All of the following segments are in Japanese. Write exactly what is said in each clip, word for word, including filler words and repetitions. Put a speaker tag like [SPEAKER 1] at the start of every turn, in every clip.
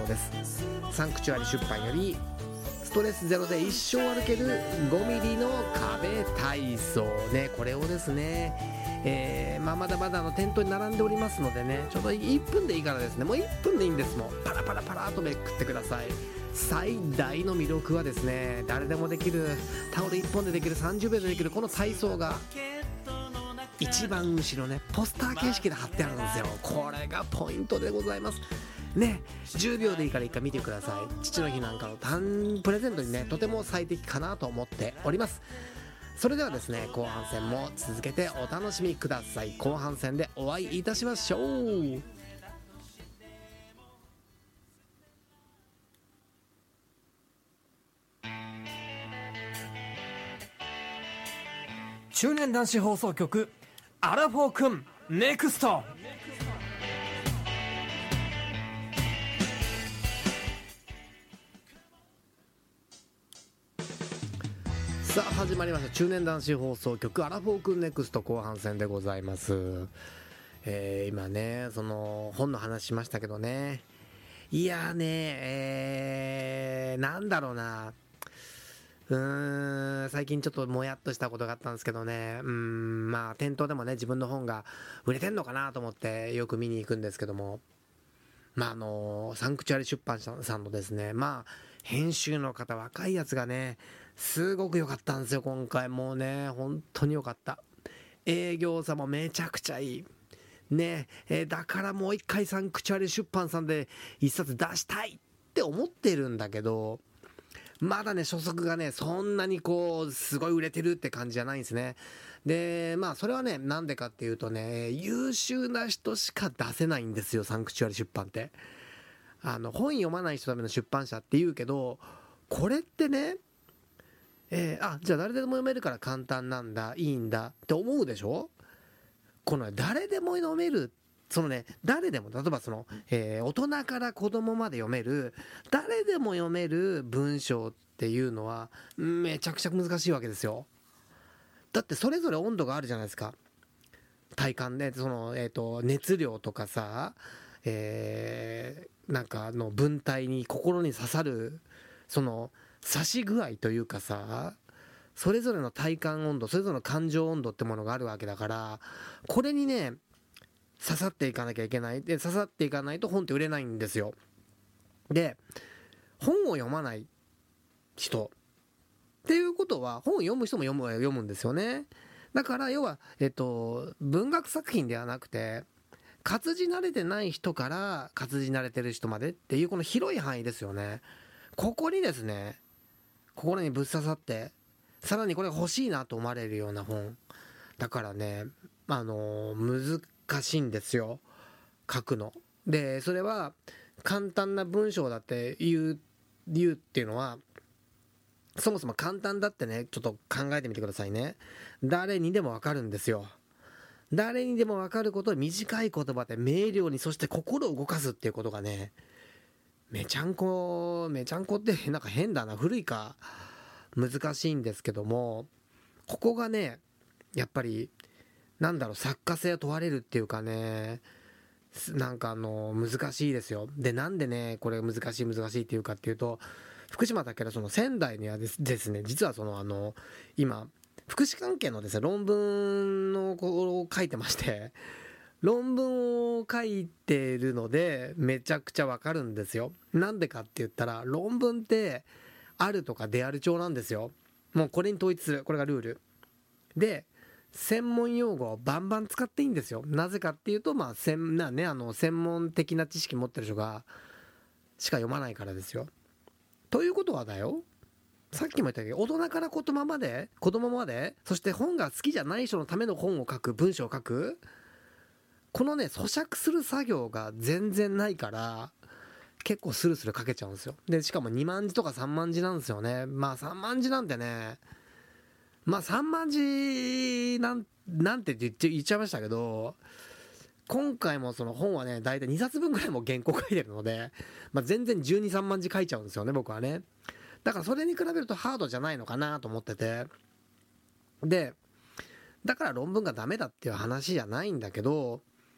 [SPEAKER 1] です。サンクチュアリ出版よりストレスゼロで一生歩けるごミリの壁体操ね、これをですね、えーまあ、まだまだの店頭に並んでおりますのでね、ちょうどいっぷんでいいからですね、もういっぷんでいいんです。もうパラパラパラとめくってください。最大の魅力はですね、誰でもできる、タオルいっぽんでできる、さんじゅうびょうでできるこの体操が一番後ろね、ポスター形式で貼ってあるんですよ。これがポイントでございますね。じゅうびょうでいいから一回見てください。父の日なんかの誕プレゼントにね、とても最適かなと思っております。それではですね、後半戦も続けてお楽しみください。後半戦でお会いいたしましょう。
[SPEAKER 2] 中年男子放送局アラフォーくんネクスト。
[SPEAKER 1] さあ始まりました中年男子放送局アラフォーくんネクスト後半戦でございます。えー、今ねその本の話しましたけどね、いやーねえー、なんだろうなうーん最近ちょっともやっとしたことがあったんですけどね、うーんまあ店頭でもね自分の本が売れてんのかなと思ってよく見に行くんですけども、まああのサンクチュアリ出版社さんのですね、まあ編集の方若いやつがねすごく良かったんですよ今回。もうね本当に良かった。営業さもめちゃくちゃいいね、えー、だからもう一回サンクチュアリ出版さんで一冊出したいって思ってるんだけど、まだね初速がねそんなにこうすごい売れてるって感じじゃないんですね。でまあそれはねなんでかっていうとね、優秀な人しか出せないんですよサンクチュアリ出版って。あの本読まない人のための出版社って言うけど、これってねえー、あじゃあ誰でも読めるから簡単なんだいいんだって思うでしょ。この誰でも読める、そのね誰でも例えばその、えー、大人から子供まで読める誰でも読める文章っていうのはめちゃくちゃ難しいわけですよ。だってそれぞれ温度があるじゃないですか。体感でその、えーと、熱量とかさ、えー、なんかの文体に心に刺さるその刺し具合というかさ、それぞれの体感温度、それぞれの感情温度ってものがあるわけだから、これにね刺さっていかなきゃいけない。で刺さっていかないと本って売れないんですよ。で本を読まない人っていうことは本を読む人も読む読むんですよね。だから要はえっと文学作品ではなくて活字慣れてない人から活字慣れてる人までっていうこの広い範囲ですよね。ここにですね心にぶっ刺さってさらにこれが欲しいなと思われるような本だからね、あのー、難しいんですよ書くので。それは簡単な文章だって言う言うっていうのはそもそも簡単だってねちょっと考えてみてくださいね。誰にでもわかるんですよ。誰にでもわかることを短い言葉で明瞭に、そして心を動かすっていうことがねめちゃんこめちゃんこってなんか変だな、古いか、難しいんですけども、ここがねやっぱりなんだろう作家性を問われるっていうかね、なんかあの難しいですよ。でなんでねこれ難しい難しいっていうかっていうと、福島だけどその仙台にはですですね実はそのあの今福祉関係のですね論文のこを書いてまして、論文を書いてるのでめちゃくちゃわかるんですよ。なんでかって言ったら論文ってあるとかである調なんですよ。もうこれに統一する、これがルールで、専門用語をバンバン使っていいんですよ。なぜかっていうとまあ専な、ね、あの専門的な知識持ってる人がしか読まないからですよ。ということはだよ、さっきも言ったけど大人から子供まで子供まで、そして本が好きじゃない人のための本を書く、文章を書く、このね咀嚼する作業が全然ないから結構スルスル書けちゃうんですよ。でしかもにまんじとかさんまんじなんですよね。まあさんまんじなんてね、まあさんまんじなんなんて言っちゃ言っちゃいましたけど、今回もその本はねだいたいにさつぶんぐらいも原稿書いてるので、まあ、全然じゅうに、さんまんじ書いちゃうんですよね僕はね。だからそれに比べるとハードじゃないのかなと思ってて、でだから論文がダメだっていう話じゃないんだけど、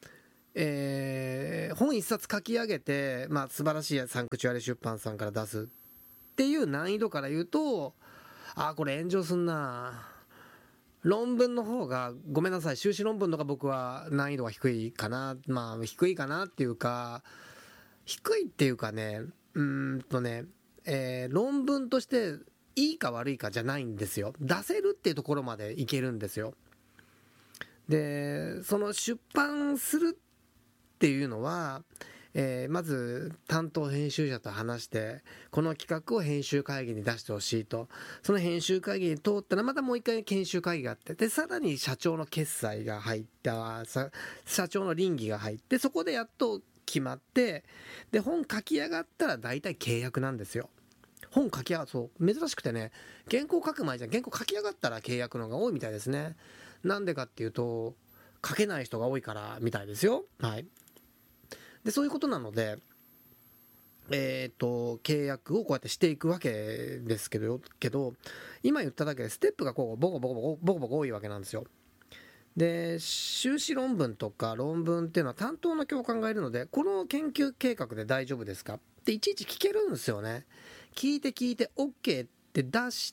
[SPEAKER 1] えー、本一冊書き上げて、まあ、素晴らしいサンクチュアリ出版さんから出すっていう難易度から言うと、あーこれ炎上すんな。論文の方がごめんなさい、修士論文の方が僕は難易度が低いかな。まあ低いかなっていうか、低いっていうかね、うーんとね、えー、論文としていいか悪いかじゃないんですよ。出せるっていうところまでいけるんですよ。でその出版するっていうのは、えー、まず担当編集者と話して、この企画を編集会議に出してほしいと。その編集会議に通ったらまたもう一回研修会議があって、でさらに社長の決裁が入った、社長の稟議が入って、そこでやっと決まって、で本書き上がったら大体契約なんですよ。本書き上がそう珍しくてね、原稿書く前じゃん、原稿書き上がったら契約の方が多いみたいですね。なんでかっていうと、書けない人が多いからみたいですよ。はい。でそういうことなので、えーと契約をこうやってしていくわけですけどけど今言っただけでステップがこうボコボコボコボコボコ多いわけなんですよ。で修士論文とか論文っていうのは担当の教官がいるので、この研究計画で大丈夫ですかっていちいち聞けるんですよね。聞いて聞いて OK って出して、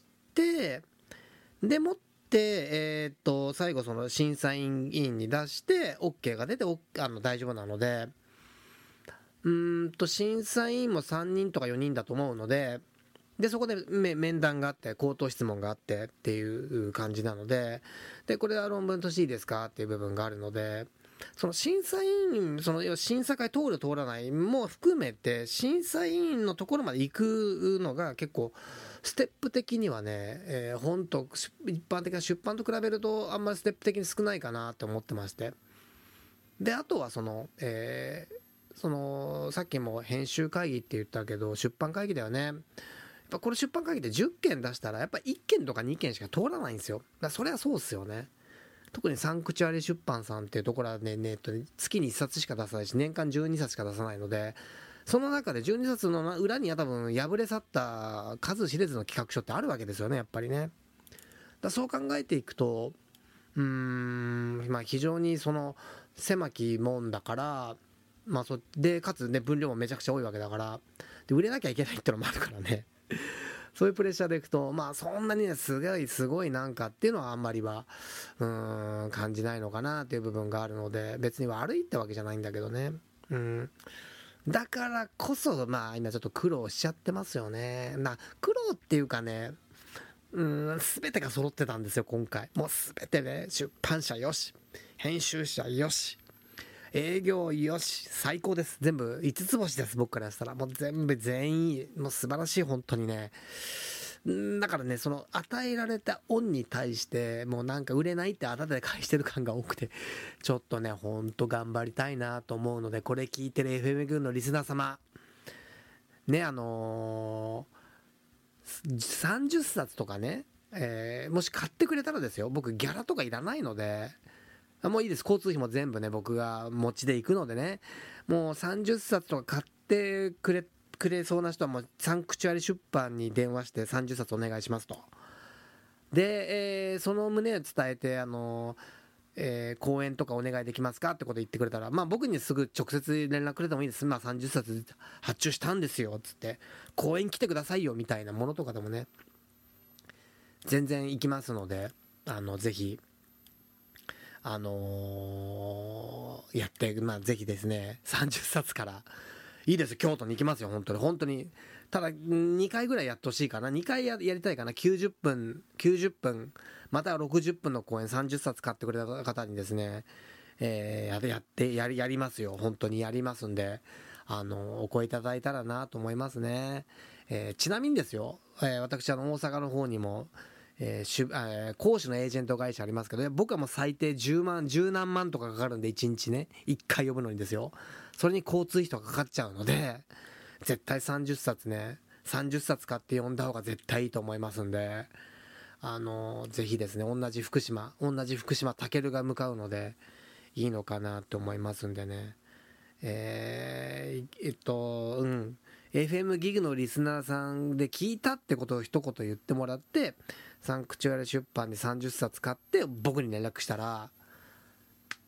[SPEAKER 1] でもってえー、っと最後その審査員委員に出して OK が出てあの大丈夫なので、うーんと審査員もさんにんとかよにんだと思うので、でそこで面談があって口頭質問があってっていう感じなので、でこれは論文としていいですかっていう部分があるので、その審査委員、その審査会通る通らないも含めて審査委員のところまで行くのが結構ステップ的にはね、えー、本と一般的な出版と比べるとあんまりステップ的に少ないかなと思ってまして、であとはその、えー、そのさっきも編集会議って言ったけど出版会議ではね、やっぱこれ出版会議でじゅっけん出したらやっぱいっけんとかにけんしか通らないんですよ。だからそれはそうっすよね。特にサンクチュアリ出版さんっていうところはね、ね月にいっさつしか出さないし年間じゅうにさつしか出さないので、その中でじゅうにさつの裏には多分破れ去った数知れずの企画書ってあるわけですよね、やっぱりね。だそう考えていくと、うーん、まあ非常にその狭き門だから、まあそでかつね分量もめちゃくちゃ多いわけだから、で売れなきゃいけないってのもあるからね。そういうプレッシャーでいくと、まあそんなにねすごいすごいなんかっていうのはあんまりはうーん感じないのかなっていう部分があるので、別に悪いってわけじゃないんだけどね。うん。だからこそまあ今ちょっと苦労しちゃってますよね。な苦労っていうかね、うーん全てが揃ってたんですよ今回。もう全てね、出版社よし、編集者よし、営業よし、最高です。全部いつつ星です。僕からしたらもう全部全員もう素晴らしい、本当にね。だからね、その与えられた恩に対してもうなんか売れないってあだで返してる感が多くて、ちょっとねほんと頑張りたいなと思うので、これ聞いてる エフエム 軍のリスナー様ね、あのー、さんじゅっさつとかね、えー、もし買ってくれたらですよ、僕ギャラとかいらないので、もういいです。交通費も全部ね僕が持ちで行くのでね、もうさんじゅっさつとか買ってくれくれそうな人はもうサンクチュアリ出版に電話してさんじゅっさつお願いしますと。で、えー、その旨を伝えて、あのーえー、講演とかお願いできますかってこと言ってくれたら、まあ僕にすぐ直接連絡くれてもいいです。まあさんじゅっさつ発注したんですよつって、講演来てくださいよみたいなものとかでもね全然行きますので、あのぜひあのー、やって、まあぜひですねさんじゅっさつからいいです。京都に行きますよ本当に本当に。ただにかいぐらいやってほしいかな。にかい や, やりたいかな。きゅうじゅっぷんきゅうじゅっぷんまたはろくじゅっぷんの公演さんじゅっさつ買ってくれた方にですね、えー、やってやりやりますよ。本当にやりますんで、あのお声いただいたらなと思いますね。えー、ちなみにですよ、えー、私あの大阪の方にもえーしゅえー、講師のエージェント会社ありますけど、ね、僕はもう最低じゅうまんじゅう何万とかかかるんでいちにちねいっかい呼ぶのにですよ。それに交通費とかかかっちゃうので、絶対さんじゅっさつねさんじゅっさつ買って呼んだ方が絶対いいと思いますんで、あのー、ぜひですね、同じ福島同じ福島たけるが向かうのでいいのかなと思いますんでね、えー、えっとうん エフエム ギグのリスナーさんで聞いたってことを一言言ってもらって、サンクチュアリ出版でさんじゅっさつ買って僕に連絡したら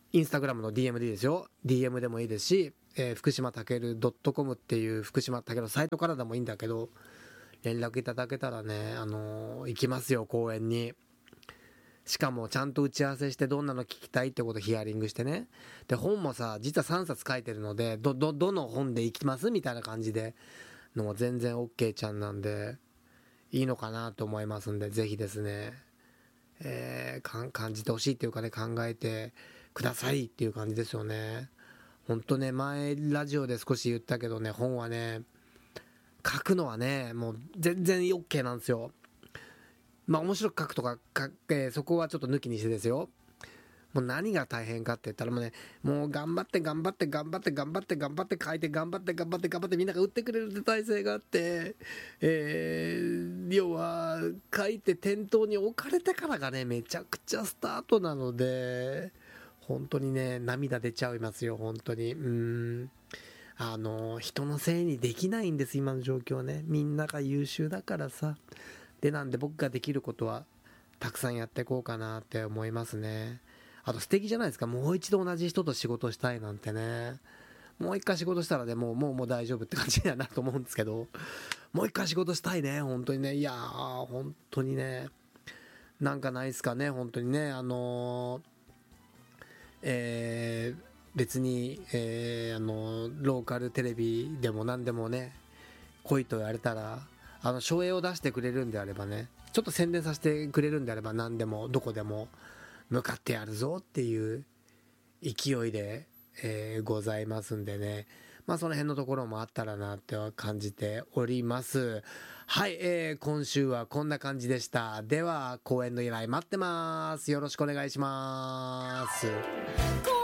[SPEAKER 1] インスタグラムの ディーエム でいいですよ。 ディーエム でもいいですし、えー、福島たける .com っていう福島たけるのサイトからでもいいんだけど、連絡いただけたらね、あのー、行きますよ、公演に。しかもちゃんと打ち合わせしてどんなの聞きたいってことをヒアリングしてね。で本もさ実はさんさつ書いてるので、どどどの本で行きますみたいな感じでのも全然 OK ちゃんなんでいいのかなと思いますんで、ぜひですね、えー、か感じてほしいっていうかね、考えてくださいっていう感じですよね。ほんとね、前ラジオで少し言ったけどね、本はね書くのはねもう全然 OK なんですよ。まあ面白く書くとかか、えー、そこはちょっと抜きにしてですよ。もう何が大変かって言ったらもうね、もう頑張って頑張って頑張って頑張って頑張って書いて頑張って頑張って頑張ってみんなが打ってくれるって体制があって、えー、要は書いて店頭に置かれてからがねめちゃくちゃスタートなので、本当にね涙出ちゃいますよ本当に。うーんあの人のせいにできないんです今の状況ね。みんなが優秀だからさ。でなんで僕ができることはたくさんやっていこうかなって思いますね。あと素敵じゃないですか、もう一度同じ人と仕事したいなんてね。もう一回仕事したらねもうもうもう大丈夫って感じだなと思うんですけど、もう一回仕事したいね本当にね。いやー本当にね、なんかないですかね本当にね。あのー、えー、別に、えー、あのー、ローカルテレビでも何でもね来いと言われたら、あの省エを出してくれるんであればね、ちょっと宣伝させてくれるんであれば何でもどこでも向かってやるぞっていう勢いで、えー、ございますんでね。まあその辺のところもあったらなっては感じております。はい、えー、今週はこんな感じでした。では公演の依頼待ってます。よろしくお願いします。